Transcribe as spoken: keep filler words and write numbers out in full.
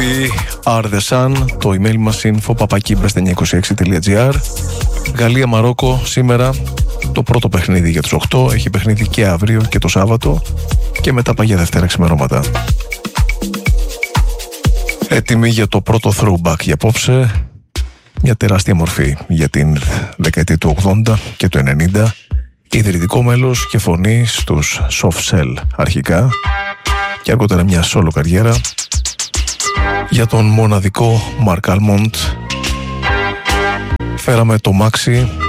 We are the sun. Το email μας info παπάκι μπες εννιακόσια είκοσι έξι τελεία τζι άρ. Γαλλία Μαρόκο σήμερα το πρώτο παιχνίδι για τους οκτώ. Έχει παιχνίδι και αύριο και το Σάββατο και μετά πάει για Δευτέρα ξημερώματα. Έτοιμοι για το πρώτο throwback για απόψε. Μια τεράστια μορφή για την δεκαετία του ογδόντα και του ενενήντα. Ιδρυτικό μέλος και φωνή στους Soft Cell αρχικά και αργότερα μια solo καριέρα για τον μοναδικό Mark Almond. Φέραμε το Maxi